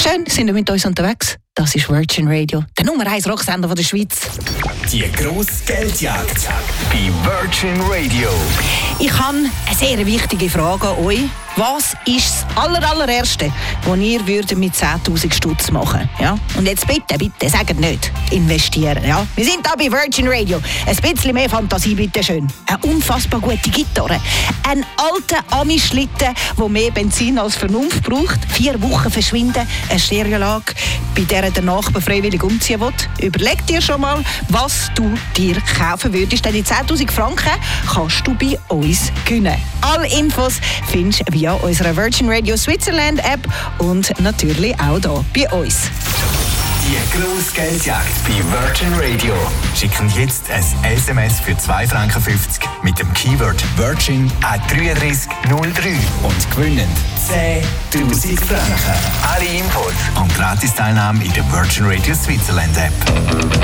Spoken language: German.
Schön, sind ihr mit uns unterwegs? Das ist Virgin Radio, der Nummer 1 Rocksender der Schweiz. Die grosse Geldjagd bei Virgin Radio. Ich habe eine sehr wichtige Frage an euch. Was ist das allererste, was ihr würdet mit 10'000 Stutz machen? Ja? Und jetzt bitte, sagt nicht investieren. Ja? Wir sind hier bei Virgin Radio. Ein bisschen mehr Fantasie, bitte schön. Eine unfassbar gute Gitarre. Ein alter Ami-Schlitten, der mehr Benzin als Vernunft braucht. 4 Wochen verschwinden. Eine Stereolage, bei der der Nachbar freiwillig umziehen will. Überleg dir schon mal, was du dir kaufen würdest. Denn die 10'000 Franken kannst du bei uns gewinnen. Alle Infos findest du via unserer Virgin Radio Switzerland App und natürlich auch hier bei uns. Die grosse Geldjagd bei Virgin Radio. Schicken jetzt ein SMS für 2,50 Franken mit dem Keyword Virgin an 3303 und gewinnen 10'000 Franken. Alle Infos und Gratis-Teilnahme in der Virgin Radio Switzerland App.